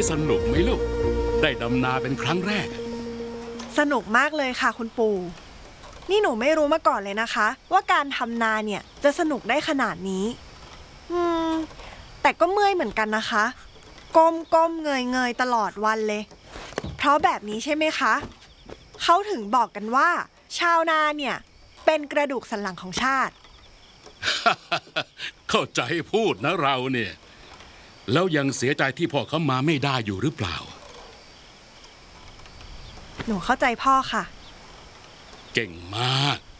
สนุกไหมลูกได้ดำนาเป็นครั้งแรกสนุกมากเลยค่ะคุณปู่นี่หนูไม่รู้มาก่อนเลยนะคะว่าการทำนาเนี่ยจะสนุกได้ขนาดนี้แต่ก็เมื่อยเหมือนกันนะคะก้มเงยตลอดวันเลยเพราะแบบนี้ใช่ไหมคะเขาถึงบอกกันว่าชาวนาเนี่ยเป็นกระดูกสันหลังของชาติเข้าใจพูดนะเราเนี่ยแล้วยังเสียใจที่พ่อเขามาไม่ได้อยู่หรือเปล่าหนูเข้าใจพ่อค่ะเก่งมาก